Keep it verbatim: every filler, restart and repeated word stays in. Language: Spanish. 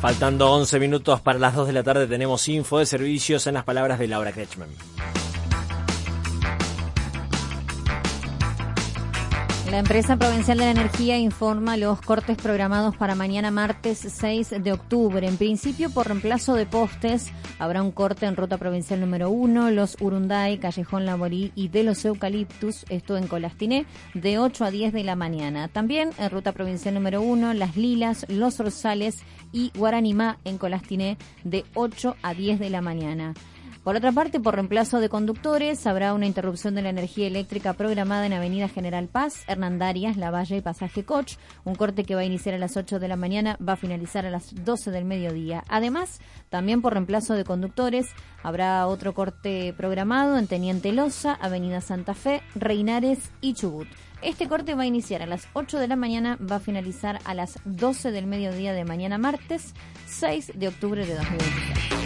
Faltando once minutos para las dos de la tarde, tenemos info de servicios en las palabras de Laura Kretschmann. La empresa provincial de la energía informa los cortes programados para mañana martes seis de octubre. En principio, por reemplazo de postes, habrá un corte en ruta provincial número uno, Los Urunday, Callejón Laborí y de los Eucaliptus, esto en Colastiné, de ocho a diez de la mañana. También en ruta provincial número uno, Las Lilas, Los Rosales y Guaranimá en Colastiné, de ocho a diez de la mañana. Por otra parte, por reemplazo de conductores, habrá una interrupción de la energía eléctrica programada en Avenida General Paz, Hernandarias, Lavalle y Pasaje Koch. Un corte que va a iniciar a las ocho de la mañana, va a finalizar a las doce del mediodía. Además, también por reemplazo de conductores, habrá otro corte programado en Teniente Loza, Avenida Santa Fe, Reinares y Chubut. Este corte va a iniciar a las ocho de la mañana, va a finalizar a las doce del mediodía de mañana martes, seis de octubre de dos mil veintiséis.